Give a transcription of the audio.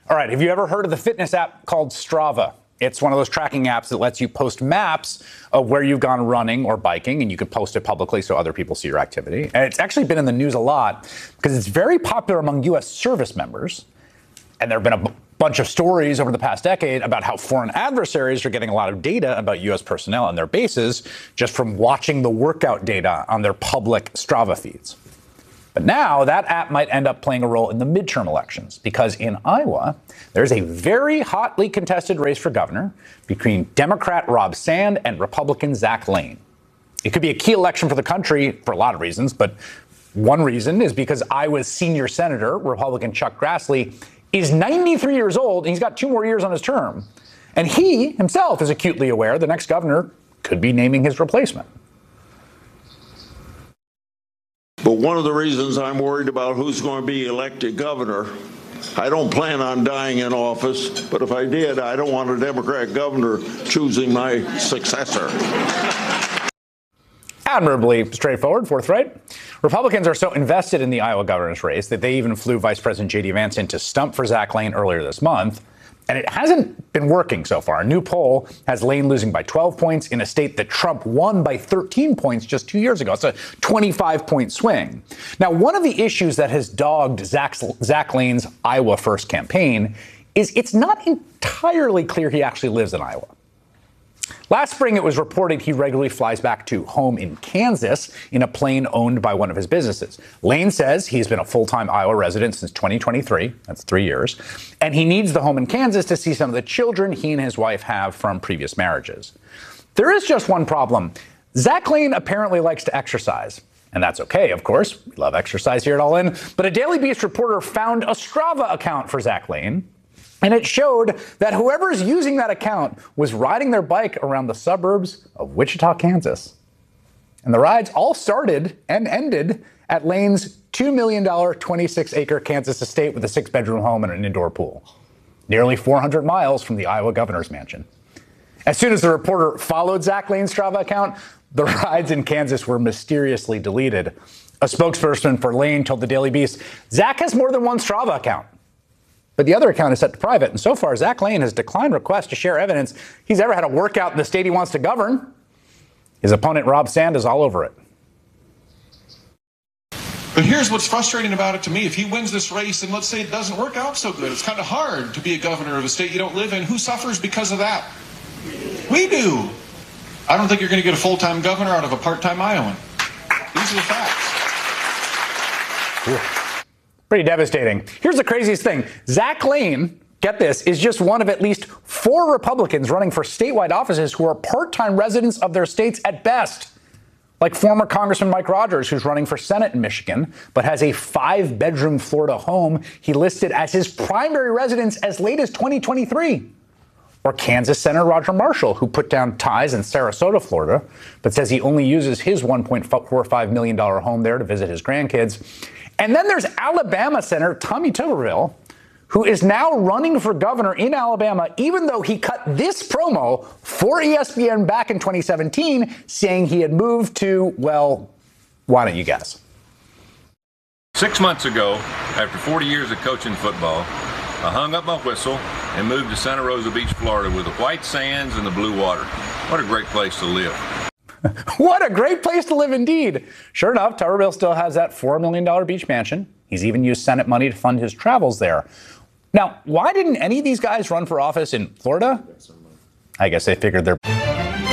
All right, have you ever heard of the fitness app called Strava? It's one of those tracking apps that lets you post maps of where you've gone running or biking, and you can post it publicly so other people see your activity. And it's actually been in the news a lot because it's very popular among U.S. service members. And there have been a bunch of stories over the past decade about how foreign adversaries are getting a lot of data about U.S. personnel and their bases just from watching the workout data on their public Strava feeds. But now that app might end up playing a role in the midterm elections because in Iowa, there's a very hotly contested race for governor between Democrat Rob Sand and Republican Zach Lane. It could be a key election for the country for a lot of reasons, but one reason is because Iowa's senior senator, Republican Chuck Grassley, is 93 years old and he's got 2 more years on his term. And he himself is acutely aware the next governor could be naming his replacement. But one of the reasons I'm worried about who's going to be elected governor, I don't plan on dying in office, but if I did, I don't want a Democrat governor choosing my successor. Admirably straightforward, forthright. Republicans are so invested in the Iowa governor's race that they even flew Vice President J.D. Vance in to stump for Zach Lane earlier this month. And it hasn't been working so far. A new poll has Lane losing by 12 points in a state that Trump won by 13 points just 2 years ago. It's a 25-point swing. Now, one of the issues that has dogged Zach Lane's Iowa First campaign is it's not entirely clear he actually lives in Iowa. Last spring, it was reported he regularly flies back to home in Kansas in a plane owned by one of his businesses. Lane says he's been a full-time Iowa resident since 2023. That's 3 years. And he needs the home in Kansas to see some of the children he and his wife have from previous marriages. There is just one problem. Zach Lane apparently likes to exercise. And that's okay, of course. We love exercise here at All In. But a Daily Beast reporter found a Strava account for Zach Lane. And it showed that whoever's using that account was riding their bike around the suburbs of Wichita, Kansas. And the rides all started and ended at Lane's $2 million, 26-acre Kansas estate with a 6-bedroom home and an indoor pool, nearly 400 miles from the Iowa governor's mansion. As soon as the reporter followed Zach Lane's Strava account, the rides in Kansas were mysteriously deleted. A spokesperson for Lane told the Daily Beast, Zach has more than one Strava account. But the other account is set to private, and so far, Zach Lane has declined requests to share evidence he's ever had a workout in the state he wants to govern. His opponent, Rob Sand, is all over it. But here's what's frustrating about it to me. If he wins this race, and let's say it doesn't work out so good, it's kind of hard to be a governor of a state you don't live in. Who suffers because of that? We do. I don't think you're going to get a full-time governor out of a part-time Iowan. These are the facts. Ooh. Pretty devastating. Here's the craziest thing. Zach Lane, get this, is just one of at least 4 Republicans running for statewide offices who are part-time residents of their states at best. Like former Congressman Mike Rogers, who's running for Senate in Michigan, but has a 5-bedroom Florida home he listed as his primary residence as late as 2023. Or Kansas Senator Roger Marshall, who put down ties in Sarasota, Florida, but says he only uses his $1.45 million home there to visit his grandkids. And then there's Alabama Senator Tommy Tuberville, who is now running for governor in Alabama, even though he cut this promo for ESPN back in 2017, saying he had moved to, well, why don't you guess? 6 months ago, after 40 years of coaching football, I hung up my whistle and moved to Santa Rosa Beach, Florida, with the white sands and the blue water. What a great place to live. What a great place to live indeed. Sure enough, Tuberville still has that $4 million beach mansion. He's even used Senate money to fund his travels there. Now, why didn't any of these guys run for office in Florida? I guess they figured they're